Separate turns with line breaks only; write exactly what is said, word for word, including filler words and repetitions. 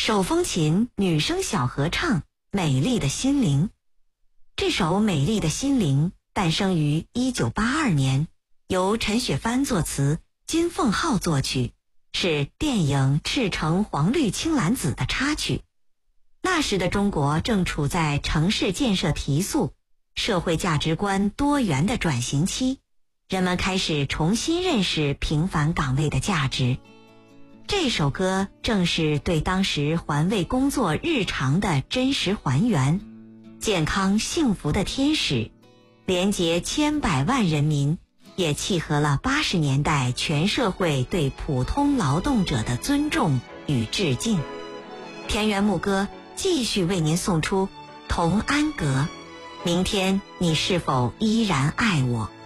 手风琴女声小合唱《美丽的心灵》。这首《美丽的心灵》诞生于一九八二年，由陈雪帆作词，金凤浩作曲，是电影《赤橙黄绿青蓝紫》的插曲。那时的中国正处在城市建设提速、社会价值观多元的转型期，人们开始重新认识平凡岗位的价值。这首歌正是对当时环卫工作日常的真实还原，健康幸福的天使，连结千百万人民，也契合了八十年代全社会对普通劳动者的尊重与致敬。田园牧歌继续为您送出《同安阁》，明天你是否依然爱我？